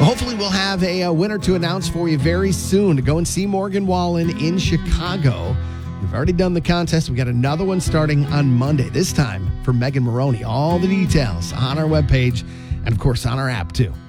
Well, hopefully we'll have a winner to announce for you very soon to go and see Morgan Wallen in Chicago. We've already done the contest. We got another one starting on Monday, this time for Megan Maroney. All the details on our webpage and, of course, on our app, too.